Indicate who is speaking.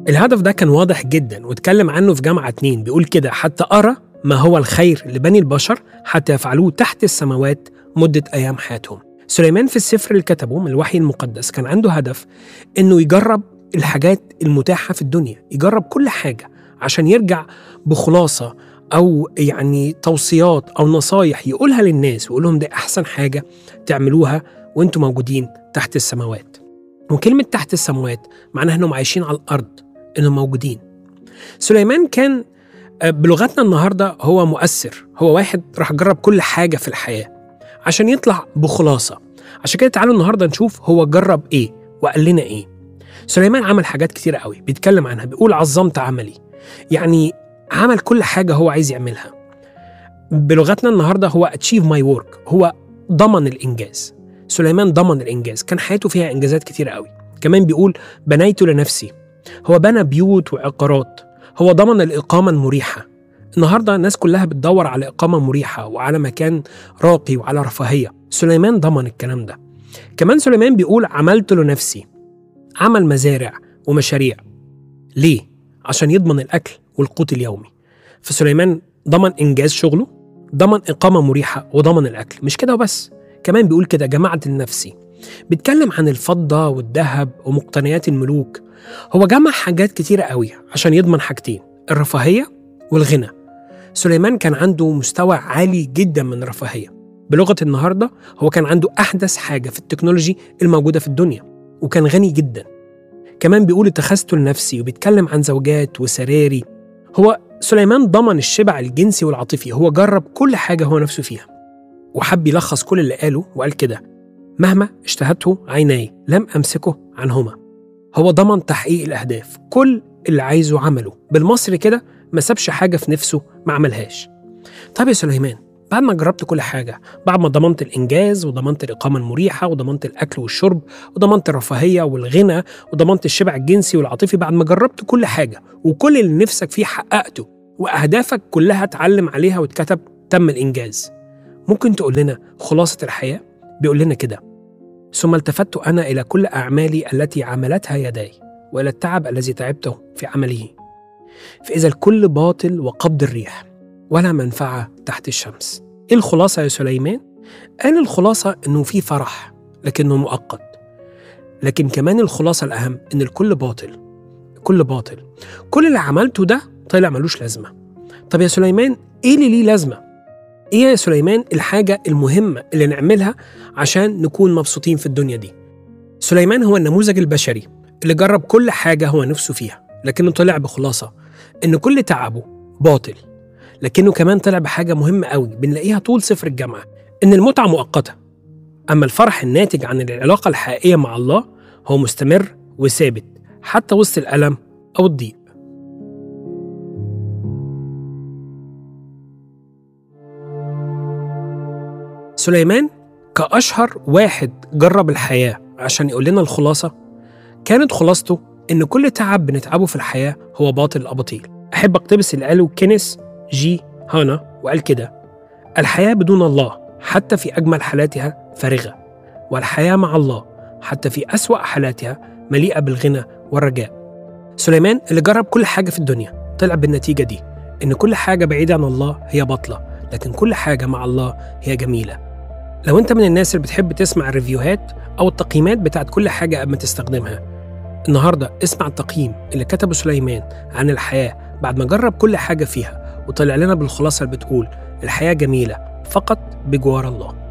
Speaker 1: الهدف ده كان واضح جدا واتكلم عنه في جامعة 2. بيقول كده: حتى أرى ما هو الخير لبني البشر حتى يفعلوه تحت السماوات مدة أيام حياتهم. سليمان في السفر اللي كتبه من الوحي المقدس كان عنده هدف إنه يجرب الحاجات المتاحة في الدنيا، يجرب كل حاجة عشان يرجع بخلاصة أو يعني توصيات أو نصايح يقولها للناس ويقول لهم ده أحسن حاجة تعملوها وإنتم موجودين تحت السماوات. وكلمة تحت السماوات معناها إنهم عايشين على الأرض، إنهم موجودين. سليمان كان بلغتنا النهاردة هو مؤثر، هو واحد راح جرب كل حاجة في الحياة عشان يطلع بخلاصة. عشان كده تعالوا النهاردة نشوف هو جرب إيه وقال لنا إيه. سليمان عمل حاجات كتيرة قوي بيتكلم عنها، بيقول عظمت عملي، يعني عمل كل حاجة هو عايز يعملها. بلغتنا النهاردة هو achieve my work، هو ضمن الإنجاز. سليمان ضمن الإنجاز، كان حياته فيها إنجازات كتيرة قوي. كمان بيقول بنيت لنفسي، هو بنى بيوت وعقارات، هو ضمن الإقامة المريحة. النهاردة الناس كلها بتدور على إقامة مريحة وعلى مكان راقي وعلى رفاهية. سليمان ضمن الكلام ده. كمان سليمان بيقول عملت لنفسي، عمل مزارع ومشاريع. ليه؟ عشان يضمن الأكل والقوت اليومي. فسليمان ضمن إنجاز شغله، ضمن إقامة مريحة، وضمن الأكل. مش كده وبس، كمان بيقول كده جمعت لنفسي. بيتكلم عن الفضة والذهب ومقتنيات الملوك. هو جمع حاجات كتيرة قوي عشان يضمن حاجتين: الرفاهية والغنى. سليمان كان عنده مستوى عالي جدا من الرفاهية. بلغة النهاردة هو كان عنده أحدث حاجة في التكنولوجي الموجودة في الدنيا، وكان غني جدا. كمان بيقول اتخذت لنفسي، وبيتكلم عن زوجات وسراري. هو سليمان ضمن الشبع الجنسي والعاطفي، هو جرب كل حاجة هو نفسه فيها وحب يلخص كل اللي قاله وقال كده: مهما اشتهته عيناي لم أمسكه عنهما. هو ضمن تحقيق الأهداف، كل اللي عايزه عمله. بالمصري كده ما سابش حاجة في نفسه ما عملهاش. طيب يا سليمان، بعد ما جربت كل حاجة، بعد ما ضمنت الإنجاز وضمنت الإقامة المريحة وضمنت الأكل والشرب وضمنت الرفاهية والغنى وضمنت الشبع الجنسي والعاطفي، بعد ما جربت كل حاجة وكل اللي نفسك فيه حققته وأهدافك كلها اتعلم عليها واتكتب تم الإنجاز، ممكن تقول لنا خلاصة الحياة؟ بيقول لنا كده: ثم التفت أنا إلى كل أعمالي التي عملتها يداي وإلى التعب الذي تعبته في عمله، فإذا الكل باطل وقبض الريح ولا منفعة تحت الشمس. إيه الخلاصة يا سليمان؟ قال الخلاصة إنه في فرح لكنه مؤقت، لكن كمان الخلاصة الأهم إن الكل باطل. كل باطل، كل اللي عملته ده طلع ملوش لازمة. طب يا سليمان، إيه اللي ليه لازمة؟ إيه يا سليمان الحاجة المهمة اللي نعملها عشان نكون مبسوطين في الدنيا دي؟ سليمان هو النموذج البشري اللي جرب كل حاجة هو نفسه فيها، لكنه طلع بخلاصة إن كل تعبه باطل. لكنه كمان طلع بحاجة مهمة قوي بنلاقيها طول سفر الجامعة، إن المتعة مؤقتة، أما الفرح الناتج عن العلاقة الحقيقية مع الله هو مستمر وثابت حتى وسط الألم أو الضيق. سليمان كأشهر واحد جرب الحياة عشان يقول لنا الخلاصة، كانت خلاصته إن كل تعب بنتعبه في الحياة هو باطل الأباطيل. أحب أقتبس اللي قاله كينيث جي هانا وقال كده: الحياة بدون الله حتى في أجمل حالاتها فارغة، والحياة مع الله حتى في أسوأ حالاتها مليئة بالغنى والرجاء. سليمان اللي جرب كل حاجة في الدنيا طلع بالنتيجة دي، إن كل حاجة بعيدة عن الله هي باطلة، لكن كل حاجة مع الله هي جميلة. لو أنت من الناس اللي بتحب تسمع الريفيوهات أو التقييمات بتاعت كل حاجة قبل ما تستخدمها، النهاردة اسمع التقييم اللي كتبه سليمان عن الحياة بعد ما جرب كل حاجة فيها وطلع لنا بالخلاصة اللي بتقول الحياة جميلة فقط بجوار الله.